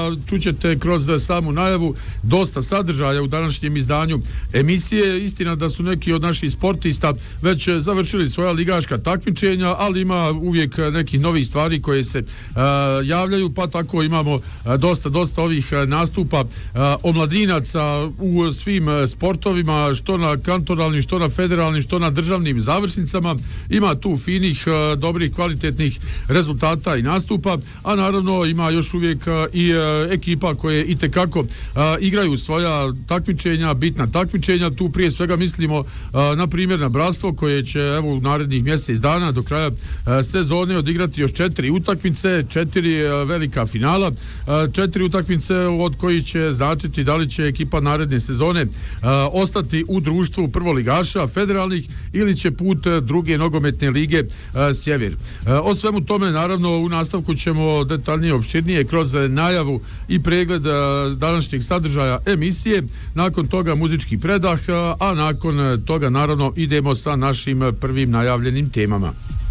čućete kroz samu najavu dosta sadržaja u današnjem izdanju emisije. Istina da su neki od naših sportista već završili svoja ligaška takmičenja, ali ima uvijek nekih novih stvari koje se javljaju, pa tako imamo dosta ovih nastupa omladinaca u svim sportovima, što na kantonalnim, što na federalnim, što na državnim završnicama. Ima tu finih, dobrih, kvalitetnih rezultata i nastupa, a naravno ima još uvijek i ekipa koje itekako igraju svoja takmičenja, bitna takmičenja. Tu prije svega mislimo na primjer na Bratstvo koje će evo u narednih mjesec dana do kraja sezone odigrati još 4 utakmice, 4 velika finala, 4 utakmice od kojih će značiti da li će ekipa naredne sezone ostati u društvu prvoligaša federalnih ili će put druge nogometne lige Sjever. O svemu tome naravno u nastavku ćemo detaljnije, opširnije kroz najavu i pregled današnjeg sadržaja emisije, nakon toga muzički predah, a nakon toga naravno idemo sa našim prvim najavljenim temama.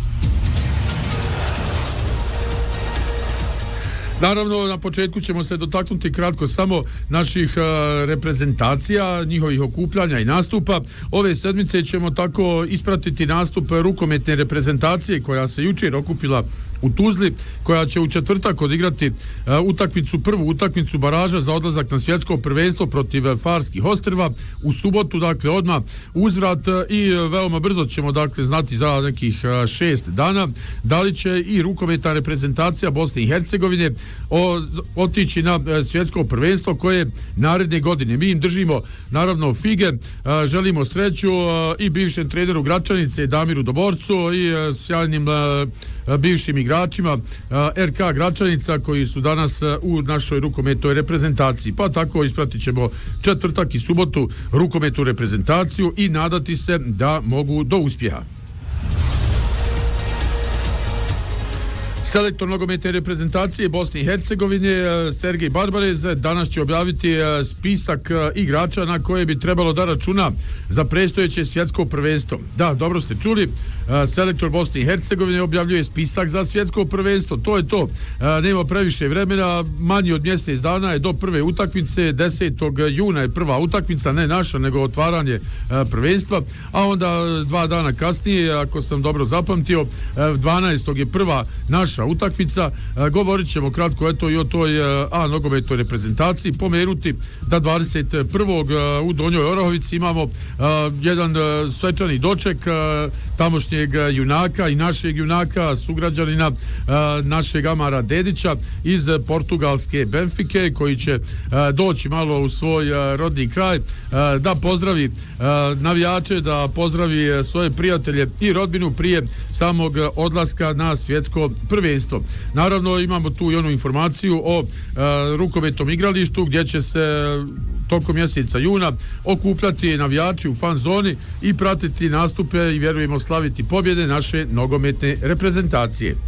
Naravno, na početku ćemo se dotaknuti kratko samo naših reprezentacija, njihovih okupljanja i nastupa. Ove sedmice ćemo tako ispratiti nastup rukometne reprezentacije koja se jučer okupila u Tuzli, koja će u četvrtak odigrati prvu utakmicu baraža za odlazak na svjetsko prvenstvo protiv Farskih ostrva. U subotu, dakle, odmah uzvrat i veoma brzo ćemo, dakle, znati za nekih 6 dana da li će i rukometna reprezentacija Bosne i Hercegovine otići na svjetsko prvenstvo koje naredne godine. Mi im držimo naravno fige, želimo sreću i bivšem treneru Gračanice Damiru Doborcu i sjajnim bivšim igračima RK Gračanica koji su danas u našoj rukometnoj reprezentaciji. Pa tako ispratit ćemo četvrtak i subotu rukometnu reprezentaciju i nadati se da mogu do uspjeha. Selektor nogometne reprezentacije Bosne i Hercegovine Sergej Barbarez danas će objaviti spisak igrača na koje bi trebalo da računa za predstojeće svjetsko prvenstvo. Da, dobro ste čuli, selektor Bosne i Hercegovine objavljuje spisak za svjetsko prvenstvo. To je to. Nema previše vremena, manje od mjesec dana je do prve utakmice, 10. juna je prva utakmica, ne naša, nego otvaranje prvenstva, a onda 2 dana kasnije, ako sam dobro zapamtio, 12. je prva naša utakmica. Govorit ćemo kratko eto i o toj nogometnoj reprezentaciji, pomenuti da 21. u Donjoj Orahovici imamo jedan svečani doček tamošnjeg junaka i našeg junaka, sugrađanina našeg Amara Dedića iz portugalske Benfike, koji će doći malo u svoj rodni kraj da pozdravi navijače, da pozdravi svoje prijatelje i rodbinu prije samog odlaska na svjetsko prvenstvo. Naravno imamo tu i onu informaciju o rukometnom igralištu gdje će se tokom mjeseca juna okupljati navijači u fan zoni i pratiti nastupe i vjerujemo slaviti pobjede naše nogometne reprezentacije.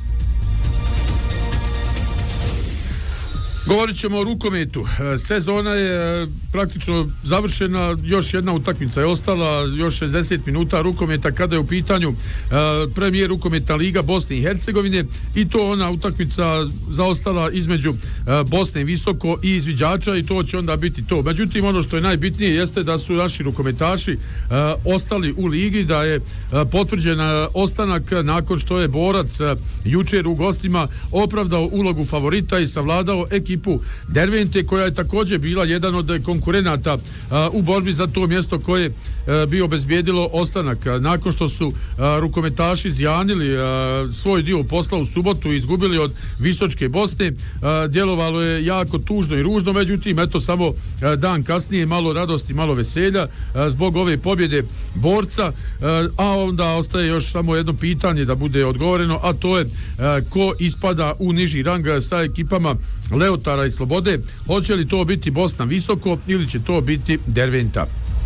Govorit ćemo o rukometu. Sezona je praktično završena, još jedna utakmica je ostala, još 60 minuta rukometa kada je u pitanju premijer rukometna liga Bosne i Hercegovine i to ona utakmica zaostala između Bosne i Visoko i Izviđača i to će onda biti to. Međutim, ono što je najbitnije jeste da su naši rukometaši ostali u ligi, da je potvrđen ostanak nakon što je Borac jučer u gostima opravdao ulogu favorita i savladao ekipu Dervente, koja je također bila jedan od konkurenata u borbi za to mjesto koje bi obezbijedilo ostanak. Nakon što su rukometaši zjanili svoj dio posla u subotu i izgubili od Visočke Bosne, djelovalo je jako tužno i ružno, međutim eto samo dan kasnije malo radosti, malo veselja zbog ove pobjede Borca, a onda ostaje još samo jedno pitanje da bude odgovoreno, a to je ko ispada u niži rang sa ekipama Leotara i Slobode. Hoće li to biti Bosna Visoko ili će to biti Derventa?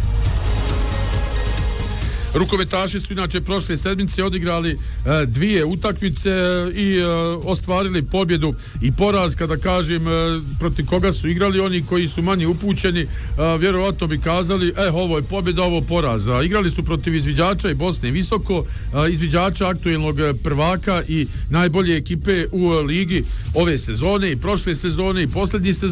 Rukometaši su inače prošle sedmice odigrali 2 utakmice i ostvarili pobjedu i poraz. Kada kažem protiv koga su igrali, oni koji su manje upućeni vjerovatno bi kazali ovo je pobjeda, ovo poraz. Igrali su protiv Izviđača i Bosne Visoko, Izviđača aktuelnog prvaka i najbolje ekipe u ligi ove sezone i prošle sezone i posljednje sezone.